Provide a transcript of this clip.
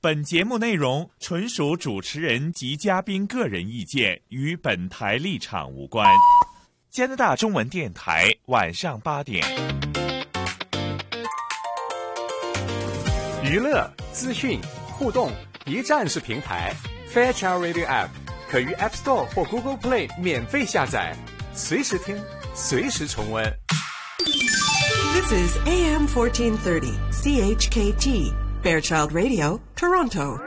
本节目内容纯属主持人及嘉宾个人意见，与本台立场无关。加拿大中文电台晚上8点。 娱乐、资讯、互动，一站式平台。Fairchild Radio App 可于 App Store 或 Google Play 免费下载，随时听，随时重温。 This is AM 1430 CHKT Fairchild Radio, Toronto.